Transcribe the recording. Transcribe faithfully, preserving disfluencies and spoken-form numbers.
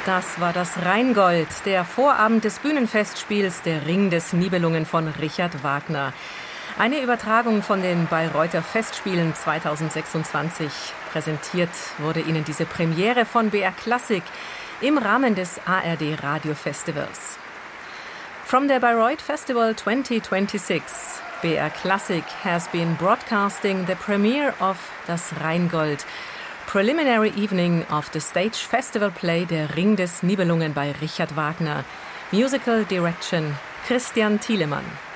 Das war das Rheingold, der Vorabend des Bühnenfestspiels Der Ring des Nibelungen von Richard Wagner. Eine Übertragung von den Bayreuther Festspielen zweitausendsechsundzwanzig. Präsentiert wurde Ihnen diese Premiere von B R Klassik im Rahmen des A R D Radio Festivals. From the Bayreuth Festival twenty twenty-six, B R Classic has been broadcasting the premiere of Das Rheingold, preliminary evening of the stage festival play Der Ring des Nibelungen bei Richard Wagner. Musical direction Christian Thielemann.